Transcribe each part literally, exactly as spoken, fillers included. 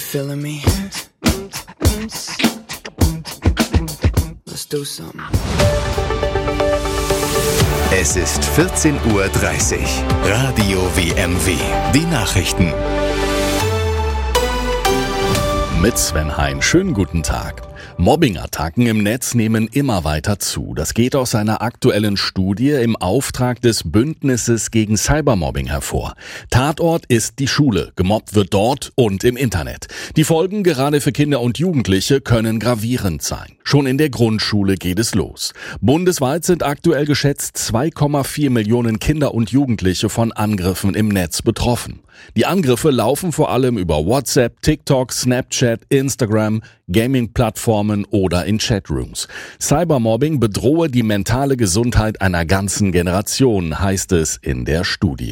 feeling me? Let's do something. Es ist vierzehn Uhr dreißig. Radio W M W. Die Nachrichten. Mit Sven Hein. Schönen guten Tag. Mobbing-Attacken im Netz nehmen immer weiter zu. Das geht aus einer aktuellen Studie im Auftrag des Bündnisses gegen Cybermobbing hervor. Tatort ist die Schule. Gemobbt wird dort und im Internet. Die Folgen gerade für Kinder und Jugendliche können gravierend sein. Schon in der Grundschule geht es los. Bundesweit sind aktuell geschätzt zwei Komma vier Millionen Kinder und Jugendliche von Angriffen im Netz betroffen. Die Angriffe laufen vor allem über WhatsApp, TikTok, Snapchat, Instagram, Gaming-Plattformen oder in Chatrooms. Cybermobbing bedrohe die mentale Gesundheit einer ganzen Generation, heißt es in der Studie.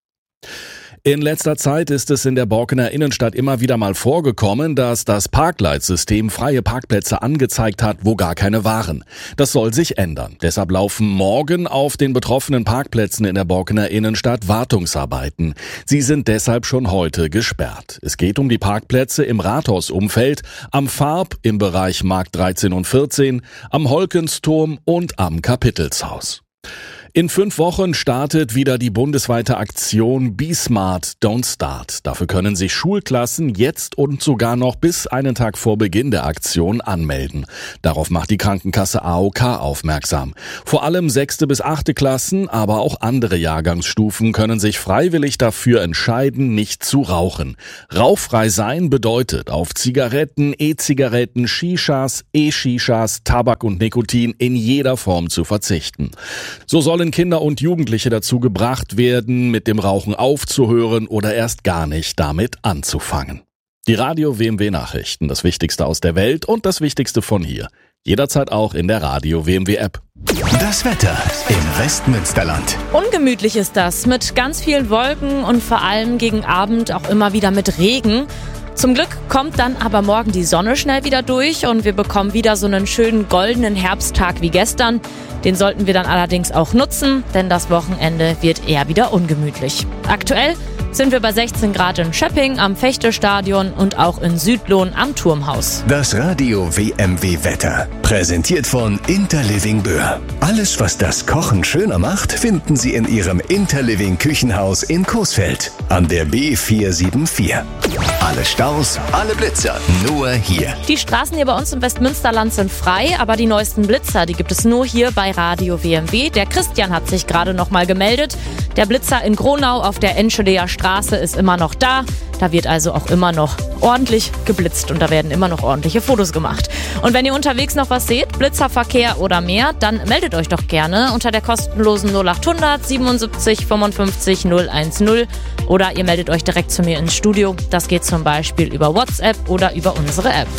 In letzter Zeit ist es in der Borkener Innenstadt immer wieder mal vorgekommen, dass das Parkleitsystem freie Parkplätze angezeigt hat, wo gar keine waren. Das soll sich ändern. Deshalb laufen morgen auf den betroffenen Parkplätzen in der Borkener Innenstadt Wartungsarbeiten. Sie sind deshalb schon heute gesperrt. Es geht um die Parkplätze im Rathausumfeld, am Farb im Bereich Markt dreizehn und vierzehn, am Holkensturm und am Kapitelshaus. In fünf Wochen startet wieder die bundesweite Aktion Be Smart, Don't Start. Dafür können sich Schulklassen jetzt und sogar noch bis einen Tag vor Beginn der Aktion anmelden. Darauf macht die Krankenkasse A O K aufmerksam. Vor allem sechste bis achte Klassen, aber auch andere Jahrgangsstufen können sich freiwillig dafür entscheiden, nicht zu rauchen. Rauchfrei sein bedeutet auf Zigaretten, E-Zigaretten, Shishas, E-Shishas, Tabak und Nikotin in jeder Form zu verzichten. So sollen Kinder und Jugendliche dazu gebracht werden, mit dem Rauchen aufzuhören oder erst gar nicht damit anzufangen. Die Radio W M W Nachrichten, das Wichtigste aus der Welt und das Wichtigste von hier. Jederzeit auch in der Radio W M W App. Das Wetter im Westmünsterland. Ungemütlich ist das, mit ganz vielen Wolken und vor allem gegen Abend auch immer wieder mit Regen. Zum Glück kommt dann aber morgen die Sonne schnell wieder durch und wir bekommen wieder so einen schönen goldenen Herbsttag wie gestern. Den sollten wir dann allerdings auch nutzen, denn das Wochenende wird eher wieder ungemütlich. Aktuell sind wir bei sechzehn Grad in Schöpping am Fechte-Stadion und auch in Südlohn am Turmhaus. Das Radio W M W Wetter, präsentiert von Interliving Böhr. Alles, was das Kochen schöner macht, finden Sie in Ihrem Interliving Küchenhaus in Coesfeld an der B vier sieben vier. Alle Staus, alle Blitzer, nur hier. Die Straßen hier bei uns im Westmünsterland sind frei, aber die neuesten Blitzer, die gibt es nur hier bei Radio W M W. Der Christian hat sich gerade noch mal gemeldet. Der Blitzer in Gronau auf der Enschedea Straße ist immer noch da. Da wird also auch immer noch ordentlich geblitzt und da werden immer noch ordentliche Fotos gemacht. Und wenn ihr unterwegs noch was seht, Blitzerverkehr oder mehr, dann meldet euch doch gerne unter der kostenlosen null achthundert siebenundsiebzig fünfundfünfzig null eins null oder ihr meldet euch direkt zu mir ins Studio. Das geht zum Beispiel über WhatsApp oder über unsere App.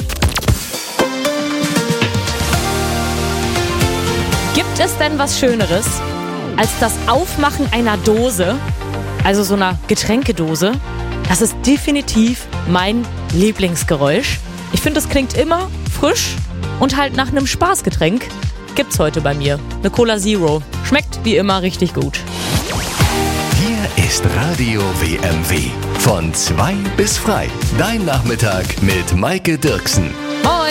Gibt es denn was Schöneres als das Aufmachen einer Dose, also so einer Getränkedose? Das ist definitiv mein Lieblingsgeräusch. Ich finde, das klingt immer frisch und halt nach einem Spaßgetränk. Gibt's heute bei mir. Eine Cola Zero. Schmeckt wie immer richtig gut. Hier ist Radio W M W. Von zwei bis frei. Dein Nachmittag mit Maike Dirksen. Moin!